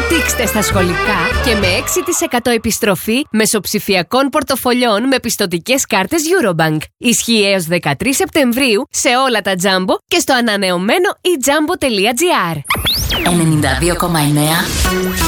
Δείξτε στα σχολικά και με 6% επιστροφή μεσοψηφιακών πορτοφολιών με πιστωτικές κάρτες Eurobank. Ισχύει έως 13 Σεπτεμβρίου σε όλα τα Jumbo και στο ανανεωμένο eJumbo.gr. 92,9